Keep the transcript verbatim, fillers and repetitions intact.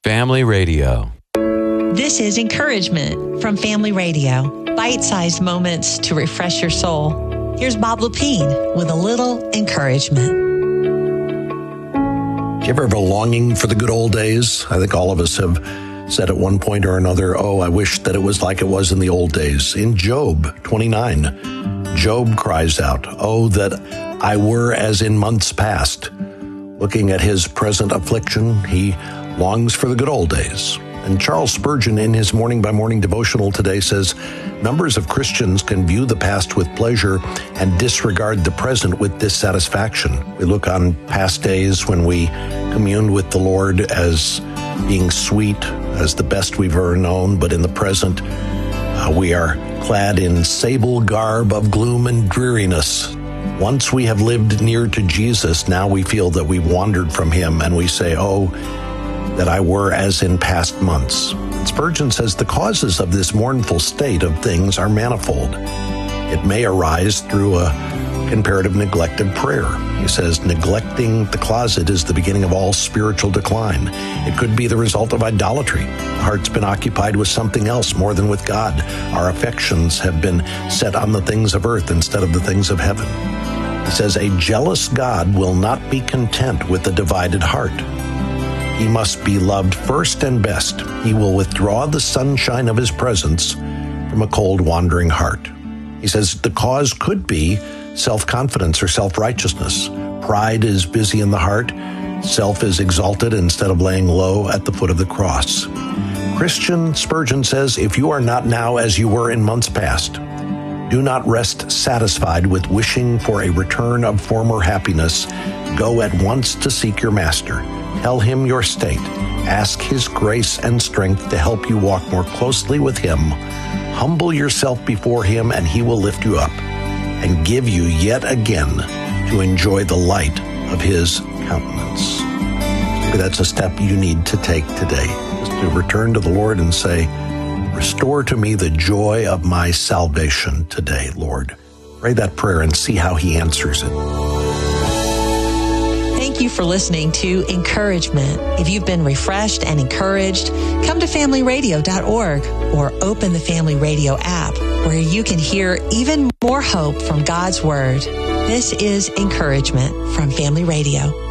Family Radio. This is Encouragement from Family Radio. Bite-sized moments to refresh your soul. Here's Bob Lepine with a little encouragement. Do you ever have a longing for the good old days? I think all of us have said at one point or another, oh, I wish that it was like it was in the old days. In Job twenty-nine, Job cries out, oh, that I were as in months past. Looking at his present affliction, he longs for the good old days. And Charles Spurgeon, in his Morning by Morning devotional today, says, numbers of Christians can view the past with pleasure and disregard the present with dissatisfaction. We look on past days when we communed with the Lord as being sweet, as the best we've ever known, but in the present, uh, we are clad in sable garb of gloom and dreariness. Once we have lived near to Jesus, now we feel that we've wandered from him, and we say, oh, that I were as in past months. Spurgeon says the causes of this mournful state of things are manifold. It may arise through a comparative neglect of prayer. He says neglecting the closet is the beginning of all spiritual decline. It could be the result of idolatry. The heart's been occupied with something else more than with God. Our affections have been set on the things of earth instead of the things of heaven. He says a jealous God will not be content with a divided heart. He must be loved first and best. He will withdraw the sunshine of his presence from a cold, wandering heart. He says the cause could be self-confidence or self-righteousness. Pride is busy in the heart. Self is exalted instead of laying low at the foot of the cross. Christian, Spurgeon says, if you are not now as you were in months past, do not rest satisfied with wishing for a return of former happiness. Go at once to seek your master. Tell him your state. Ask his grace and strength to help you walk more closely with him. Humble yourself before him, and he will lift you up and give you yet again to enjoy the light of his countenance. Maybe that's a step you need to take today, is to return to the Lord and say, restore to me the joy of my salvation today, Lord. Pray that prayer and see how he answers it. Thank you for listening to Encouragement. If you've been refreshed and encouraged, come to family radio dot org or open the Family Radio app where you can hear even more hope from God's Word. This is Encouragement from Family Radio.